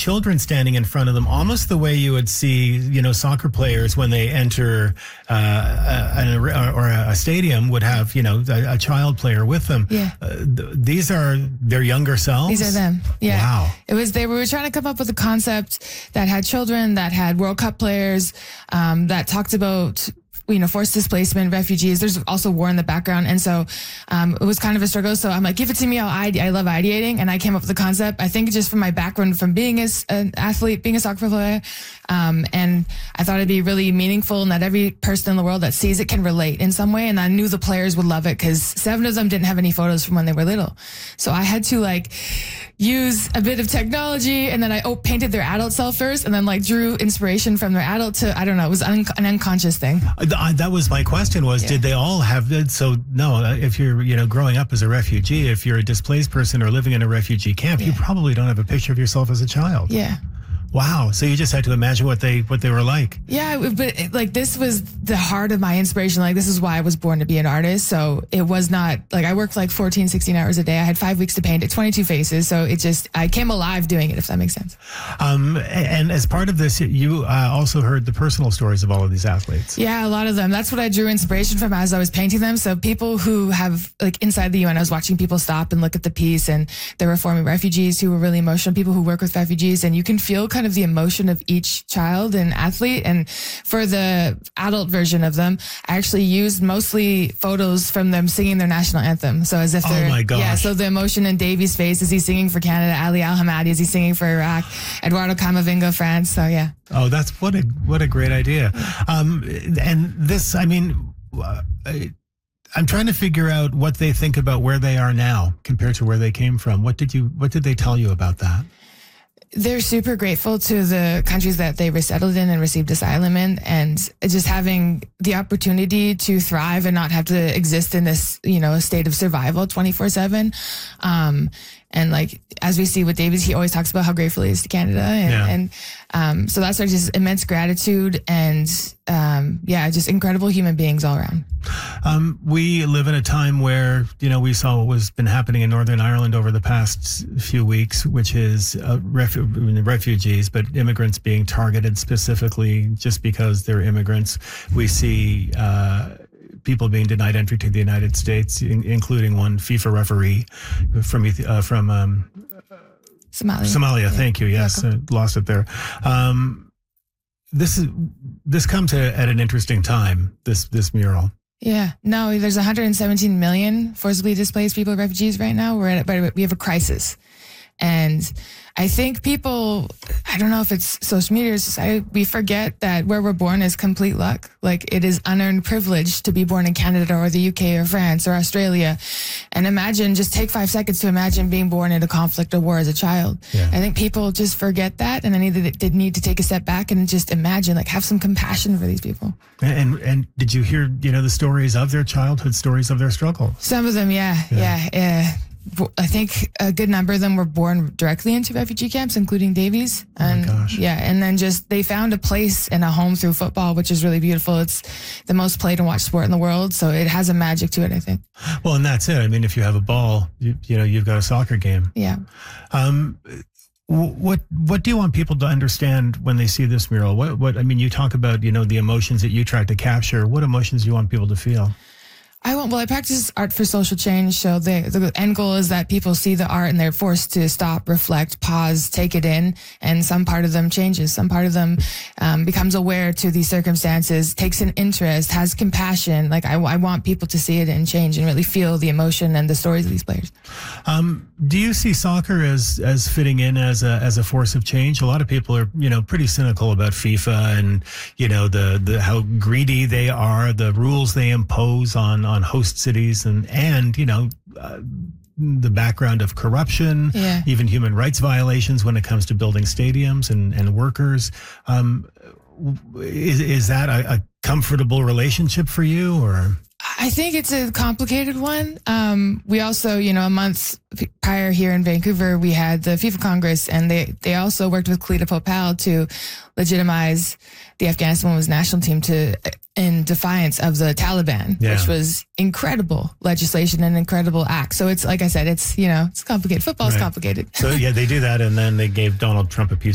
children standing in front of them, almost the way you would see, soccer players when they enter a stadium would have, a child player with them. Yeah. These are their younger selves? These are them. Yeah. Wow. We were trying to come up with a concept that had children, that had World Cup players, that talked about forced displacement, refugees. There's also war in the background. And so it was kind of a struggle. So I'm like, give it to me. I love ideating. And I came up with the concept, I think just from my background from being an athlete, being a soccer player. And I thought it'd be really meaningful and that every person in the world that sees it can relate in some way. And I knew the players would love it because 7 of them didn't have any photos from when they were little. So I had to use a bit of technology, and then I painted their adult self first, and then drew inspiration from their adult to, I don't know, it was an unconscious thing. That was my question was, did they all have that? So no, if you're, growing up as a refugee, if you're a displaced person or living in a refugee camp, you probably don't have a picture of yourself as a child. Yeah. Wow. So you just had to imagine what they were like. Yeah, but this was the heart of my inspiration. This is why I was born to be an artist. So it was not I worked 14, 16 hours a day. I had 5 weeks to paint it, 22 faces. So I came alive doing it, if that makes sense. And as part of this, you also heard the personal stories of all of these athletes. Yeah, a lot of them. That's what I drew inspiration from as I was painting them. So people who have inside the UN, I was watching people stop and look at the piece, and there were former refugees who were really emotional, people who work with refugees, and you can feel kind of the emotion of each child and athlete. And for the adult version of them, I actually used mostly photos from them singing their national anthem. So as if they're, oh my gosh. Yeah, so the emotion in Davy's face as he's singing for Canada, Ali Al-Hamadi as he's singing for Iraq, Eduardo Camavinga, France. So yeah. Oh, that's what a great idea. And this, I'm trying to figure out what they think about where they are now compared to where they came from. What did they tell you about that? They're super grateful to the countries that they resettled in and received asylum in, and just having the opportunity to thrive and not have to exist in this, a state of survival 24/7. And as we see with Davies, he always talks about how grateful he is to Canada. And so that's just immense gratitude and, just incredible human beings all around. We live in a time where, we saw what was been happening in Northern Ireland over the past few weeks, which is refugees, but immigrants being targeted specifically just because they're immigrants. We see people being denied entry to the United States, including one FIFA referee from Somalia. Yeah. Thank you. Yes, lost it there. This comes at an interesting time. This mural. Yeah, no, there's 117 million forcibly displaced people, refugees right now. We have a crisis. And I think people, I don't know if it's social media or society, we forget that where we're born is complete luck. It is unearned privilege to be born in Canada or the UK or France or Australia. And just take 5 seconds to imagine being born in a conflict or war as a child. Yeah. I think people just forget that, and they need to take a step back and just imagine, have some compassion for these people. And did you hear, the stories of their childhood, stories of their struggle? Some of them, yeah. I think a good number of them were born directly into refugee camps, including Davies. And oh my gosh. Yeah, and then they found a place and a home through football, which is really beautiful. It's the most played and watched sport in the world, so it has a magic to it, I think. Well, and that's it. If you have a ball, you've got a soccer game. Yeah. What do you want people to understand when they see this mural? You talk about, the emotions that you tried to capture. What emotions do you want people to feel? I practice art for social change. So the end goal is that people see the art and they're forced to stop, reflect, pause, take it in. And some part of them changes. Some part of them becomes aware to these circumstances, takes an interest, has compassion. I want people to see it and change and really feel the emotion and the stories of these players. Do you see soccer as fitting in as a force of change? A lot of people are, pretty cynical about FIFA and, the how greedy they are, the rules they impose on host cities and the background of corruption, even human rights violations when it comes to building stadiums and workers. Is that a comfortable relationship for you, or? I think it's a complicated one. We also, a month prior here in Vancouver, we had the FIFA Congress, and they also worked with Khalida Popal to legitimize the Afghanistan women's national team in defiance of the Taliban, which was incredible legislation and incredible act. So it's, like I said, it's complicated. Football's complicated. So they do that, and then they gave Donald Trump a piece